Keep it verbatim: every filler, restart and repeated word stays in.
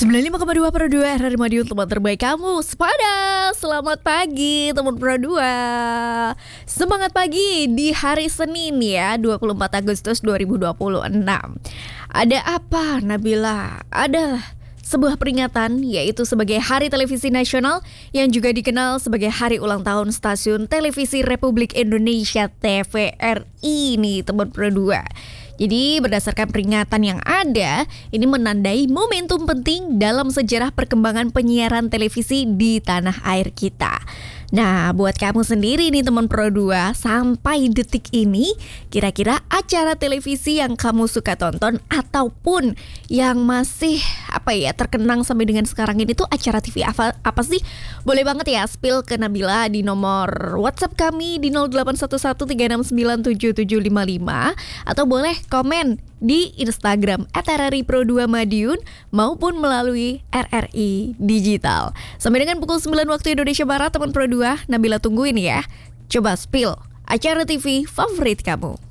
sembilan puluh lima koma dua Pro dua R R Madiun, teman terbaik kamu. Sepada, selamat pagi teman Pro dua. Semangat pagi di hari Senin ya, dua puluh empat Agustus dua ribu dua puluh enam. Ada apa Nabila? Ada sebuah peringatan, yaitu sebagai Hari Televisi Nasional yang juga dikenal sebagai Hari Ulang Tahun Stasiun Televisi Republik Indonesia T V R I nih teman Pro dua. Jadi berdasarkan peringatan yang ada, ini menandai momentum penting dalam sejarah perkembangan penyiaran televisi di tanah air kita. Nah, buat kamu sendiri nih teman Pro dua, sampai detik ini kira-kira acara televisi yang kamu suka tonton ataupun yang masih apa ya terkenang sampai dengan sekarang ini tuh acara T V apa, apa sih? Boleh banget ya spill ke Nabila di nomor WhatsApp kami di nol delapan satu satu tiga enam sembilan tujuh tujuh lima lima atau boleh komen di Instagram at R R I Pro dua Madiun maupun melalui R R I Digital. Sampai dengan pukul sembilan waktu Indonesia Barat teman Pro dua, Nabila tungguin ya. Coba spill acara T V favorit kamu.